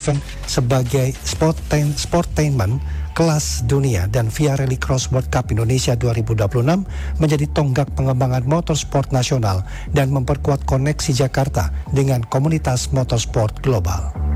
event sebagai sportainment kelas dunia dan Via Rallycross World Cup Indonesia 2026 menjadi tonggak pengembangan motorsport nasional dan memperkuat koneksi Jakarta dengan komunitas motorsport global.